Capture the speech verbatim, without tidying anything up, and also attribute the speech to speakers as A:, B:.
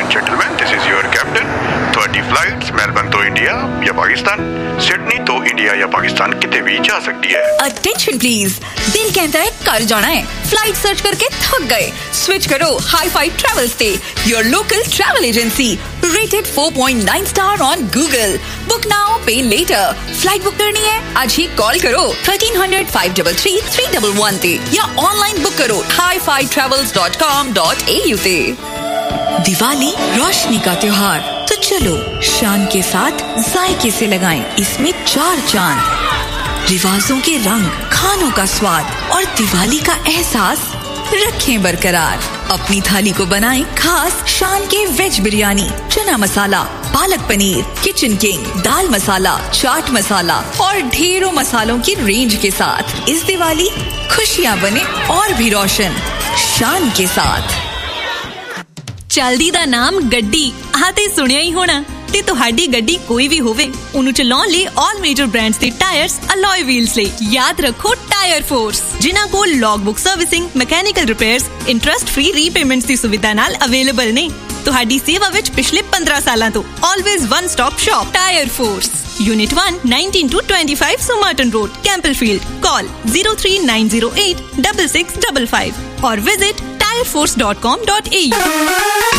A: And gentleman, this is your captain. Thirty flights, Melbourne तो India या Pakistan, Sydney तो India या पाकिस्तान, कितने भी जा सकती है।
B: अटेंशन प्लीज, दिल कहता है कर जाना है, फ्लाइट सर्च करके थक गए, स्विच करो हाई फाई ट्रैवल्स से, your local travel agency, rated four point nine star on Google. Book now, पे लेटर। फ्लाइट बुक करनी है आज ही कॉल करो thirteen hundred five three three three one one पे या ऑनलाइन बुक करो hi fi travels dot com dot A you पे। दिवाली रोशनी का त्योहार, तो चलो शान के साथ जायके से लगाएं इसमें चार चांद। रिवाजों के रंग, खानों का स्वाद और दिवाली का एहसास रखें बरकरार। अपनी थाली को बनाएं खास शान के वेज बिरयानी, चना मसाला, पालक पनीर, किचन किंग, दाल मसाला, चाट मसाला और ढेरों मसालों की रेंज के साथ। इस दिवाली खुशियां बने और भी रोशन शान के साथ।
C: चलदी दा नाम गड्डी, आह ते सुनिया ही होना। ते ਤੁਹਾਡੀ ਗੱਡੀ ਕੋਈ ਵੀ ਹੋਵੇ, ਉਹਨੂੰ ਚਲਾਉਣ ਲਈ all major brands ਦੇ ਟਾਇਰਸ alloy wheels ਲਈ ਯਾਦ ਰੱਖੋ ਟਾਇਰ ਫੋਰਸ, ਜਿਨ੍ਹਾਂ ਕੋਲ ਲੌਗਬੁੱਕ servicing, mechanical repairs, interest free repayments ਦੀ ਸੁਵਿਧਾ ਨਾਲ ਅਵੇਲੇਬਲ ਨੇ। ਤੁਹਾਡੀ ਸੇਵਾ ਵਿੱਚ ਪਿਛਲੇ ਪੰਦਰਾਂ ਸਾਲਾਂ ਤੋਂ always one stop shop tyre force, Unit one, nineteen to twenty-five Somerton Road, Campbellfield. Call zero three nine zero eight six six five five or visit tire force dot com dot a u.